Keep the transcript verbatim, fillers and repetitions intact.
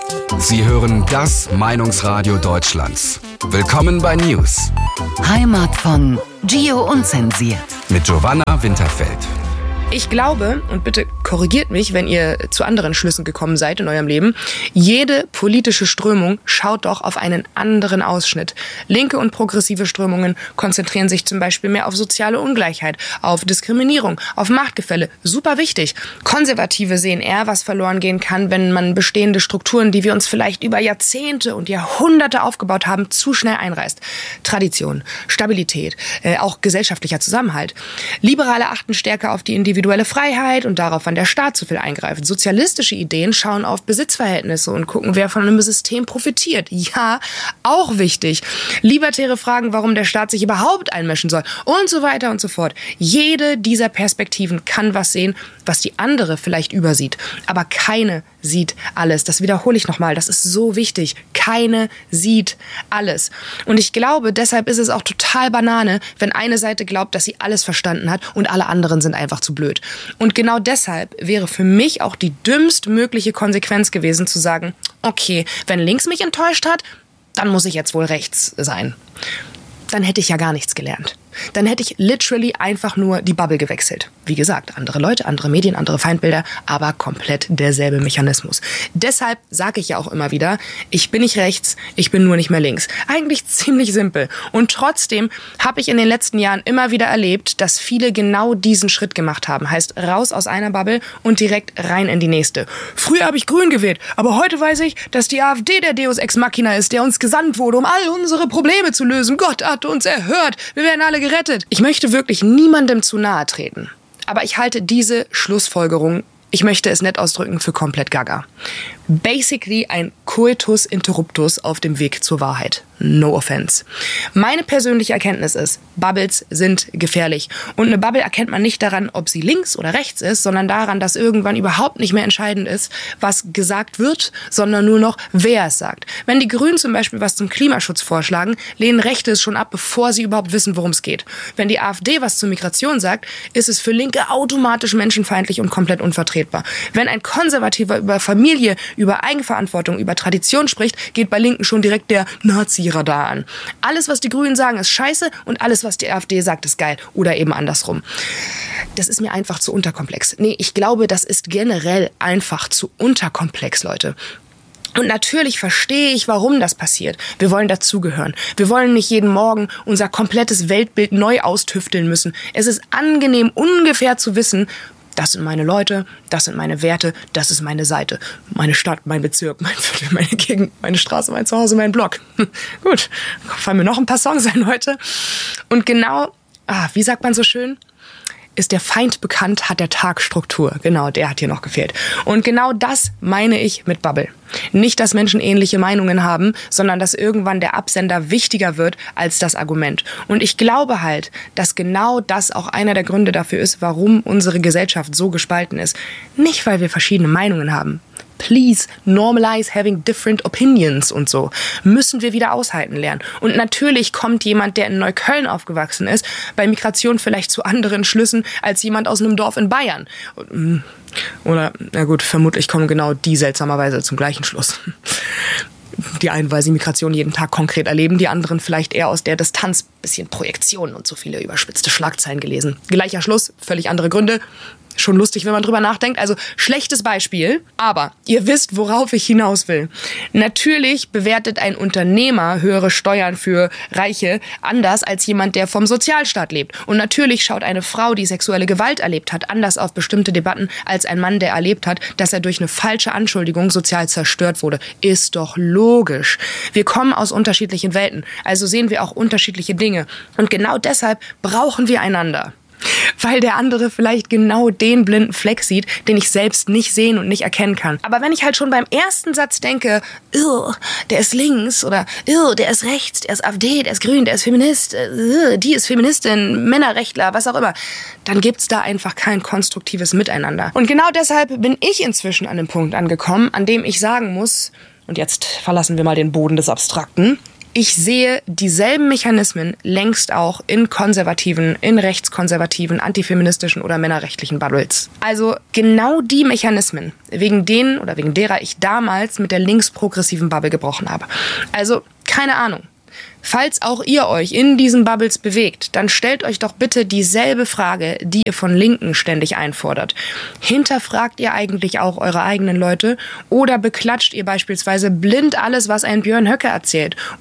Sie hören das Meinungsradio Deutschlands. Willkommen bei News. Heimat von Gio Unzensiert. Mit Giovanna Winterfeld. Ich glaube, und bitte korrigiert mich, wenn ihr zu anderen Schlüssen gekommen seid in eurem Leben, jede politische Strömung schaut doch auf einen anderen Ausschnitt. Linke und progressive Strömungen konzentrieren sich zum Beispiel mehr auf soziale Ungleichheit, auf Diskriminierung, auf Machtgefälle. Super wichtig. Konservative sehen eher, was verloren gehen kann, wenn man bestehende Strukturen, die wir uns vielleicht über Jahrzehnte und Jahrhunderte aufgebaut haben, zu schnell einreißt. Tradition, Stabilität, äh, auch gesellschaftlicher Zusammenhalt. Liberale achten stärker auf die individuelle Freiheit und darauf, wann der Staat zu viel eingreift. Sozialistische Ideen schauen auf Besitzverhältnisse und gucken, wer von einem System profitiert. Ja, auch wichtig. Libertäre fragen, warum der Staat sich überhaupt einmischen soll und so weiter und so fort. Jede dieser Perspektiven kann was sehen, was die andere vielleicht übersieht. Aber keine sieht alles. Das wiederhole ich nochmal. Das ist so wichtig. Keine sieht alles. Und ich glaube, deshalb ist es auch total Banane, wenn eine Seite glaubt, dass sie alles verstanden hat und alle anderen sind einfach zu blöd. Und genau deshalb wäre für mich auch die dümmstmögliche Konsequenz gewesen, zu sagen, okay, wenn links mich enttäuscht hat, dann muss ich jetzt wohl rechts sein. Dann hätte ich ja gar nichts gelernt. Dann hätte ich literally einfach nur die Bubble gewechselt. Wie gesagt, andere Leute, andere Medien, andere Feindbilder, aber komplett derselbe Mechanismus. Deshalb sage ich ja auch immer wieder, ich bin nicht rechts, ich bin nur nicht mehr links. Eigentlich ziemlich simpel. Und trotzdem habe ich in den letzten Jahren immer wieder erlebt, dass viele genau diesen Schritt gemacht haben. Heißt, raus aus einer Bubble und direkt rein in die nächste. Früher habe ich grün gewählt, aber heute weiß ich, dass die AfD der Deus Ex Machina ist, der uns gesandt wurde, um all unsere Probleme zu lösen. Gott hat uns erhört. Wir werden alle gerettet. Ich möchte wirklich niemandem zu nahe treten. Aber ich halte diese Schlussfolgerung, ich möchte es nett ausdrücken, für komplett gaga. Basically ein Coitus interruptus auf dem Weg zur Wahrheit. No offense. Meine persönliche Erkenntnis ist, Bubbles sind gefährlich. Und eine Bubble erkennt man nicht daran, ob sie links oder rechts ist, sondern daran, dass irgendwann überhaupt nicht mehr entscheidend ist, was gesagt wird, sondern nur noch, wer es sagt. Wenn die Grünen zum Beispiel was zum Klimaschutz vorschlagen, lehnen Rechte es schon ab, bevor sie überhaupt wissen, worum es geht. Wenn die AfD was zur Migration sagt, ist es für Linke automatisch menschenfeindlich und komplett unvertretbar. Wenn ein Konservativer über Familie, über Eigenverantwortung, über Tradition spricht, geht bei Linken schon direkt der Nazi-Radar an. Alles, was die Grünen sagen, ist scheiße und alles, was die AfD sagt, ist geil. Oder eben andersrum. Das ist mir einfach zu unterkomplex. Nee, ich glaube, das ist generell einfach zu unterkomplex, Leute. Und natürlich verstehe ich, warum das passiert. Wir wollen dazugehören. Wir wollen nicht jeden Morgen unser komplettes Weltbild neu austüfteln müssen. Es ist angenehm, ungefähr zu wissen, das sind meine Leute, das sind meine Werte, das ist meine Seite. Meine Stadt, mein Bezirk, mein Viertel, meine Gegend, meine Straße, mein Zuhause, mein Blog. Gut, fallen mir noch ein paar Songs ein heute. Und genau, ah, wie sagt man so schön? Ist der Feind bekannt, hat der Tag Struktur. Genau, der hat hier noch gefehlt. Und genau das meine ich mit Bubble. Nicht, dass Menschen ähnliche Meinungen haben, sondern dass irgendwann der Absender wichtiger wird als das Argument. Und ich glaube halt, dass genau das auch einer der Gründe dafür ist, warum unsere Gesellschaft so gespalten ist. Nicht, weil wir verschiedene Meinungen haben. Please normalize having different opinions und so. Müssen wir wieder aushalten lernen. Und natürlich kommt jemand, der in Neukölln aufgewachsen ist, bei Migration vielleicht zu anderen Schlüssen als jemand aus einem Dorf in Bayern. Oder, na gut, vermutlich kommen genau die seltsamerweise zum gleichen Schluss. Die einen, weil sie Migration jeden Tag konkret erleben, die anderen vielleicht eher aus der Distanz, bisschen Projektion und so viele überspitzte Schlagzeilen gelesen. Gleicher Schluss, völlig andere Gründe. Schon lustig, wenn man drüber nachdenkt. Also schlechtes Beispiel, aber ihr wisst, worauf ich hinaus will. Natürlich bewertet ein Unternehmer höhere Steuern für Reiche anders als jemand, der vom Sozialstaat lebt. Und natürlich schaut eine Frau, die sexuelle Gewalt erlebt hat, anders auf bestimmte Debatten als ein Mann, der erlebt hat, dass er durch eine falsche Anschuldigung sozial zerstört wurde. Ist doch logisch. Wir kommen aus unterschiedlichen Welten, also sehen wir auch unterschiedliche Dinge. Und genau deshalb brauchen wir einander. Weil der andere vielleicht genau den blinden Fleck sieht, den ich selbst nicht sehen und nicht erkennen kann. Aber wenn ich halt schon beim ersten Satz denke, der ist links oder der ist rechts, der ist AfD, der ist grün, der ist Feminist, die ist Feministin, Männerrechtler, was auch immer, dann gibt's da einfach kein konstruktives Miteinander. Und genau deshalb bin ich inzwischen an dem Punkt angekommen, an dem ich sagen muss, und jetzt verlassen wir mal den Boden des Abstrakten, Ich sehe dieselben Mechanismen längst auch in konservativen, in rechtskonservativen, antifeministischen oder männerrechtlichen Bubbles. Also genau die Mechanismen, wegen denen oder wegen derer ich damals mit der linksprogressiven Bubble gebrochen habe. Also keine Ahnung. Falls auch ihr euch in diesen Bubbles bewegt, dann stellt euch doch bitte dieselbe Frage, die ihr von Linken ständig einfordert. Hinterfragt ihr eigentlich auch eure eigenen Leute oder beklatscht ihr beispielsweise blind alles, was ein Björn Höcke erzählt?